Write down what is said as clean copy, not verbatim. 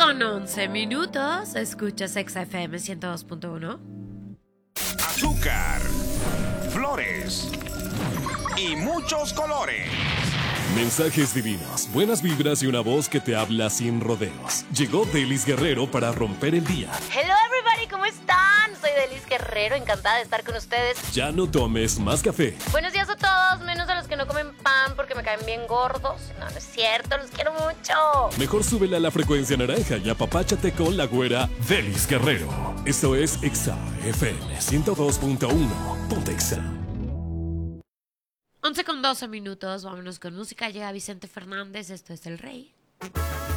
11:11. Escuchas XFM 102.1. Azúcar, flores y muchos colores. Mensajes divinos, buenas vibras y una voz que te habla sin rodeos. Llegó Delis Guerrero para romper el día. Hello everybody, ¿cómo están? Soy Delis Guerrero, encantada de estar con ustedes. Ya no tomes más café. Buenos días a todos, menos a los que no comen pan porque me caen bien gordos. No, no es cierto, los quiero mucho. Mejor súbela a la frecuencia naranja y apapáchate con la güera Delis Guerrero. Esto es Exa FM 102.1. Ponte Exa. 11:12. Vámonos con música. Llega Vicente Fernández. Esto es El Rey.